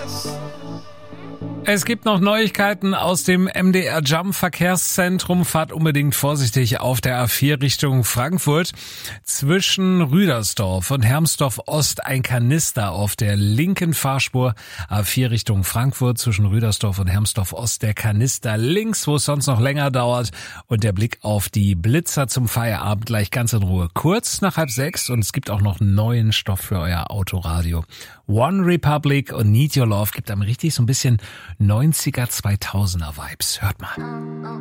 Es gibt noch Neuigkeiten aus dem MDR Jump Verkehrszentrum. Fahrt unbedingt vorsichtig auf der A4 Richtung Frankfurt. Zwischen Rüdersdorf und Hermsdorf Ost ein Kanister auf der linken Fahrspur. A4 Richtung Frankfurt zwischen Rüdersdorf und Hermsdorf Ost der Kanister links, wo es sonst noch länger dauert. Und der Blick auf die Blitzer zum Feierabend gleich ganz in Ruhe. Kurz nach 5:30 und es gibt auch noch neuen Stoff für euer Autoradio. One Republic und Need Your Love gibt einem richtig so ein bisschen 90er, 2000er Vibes. Hört mal.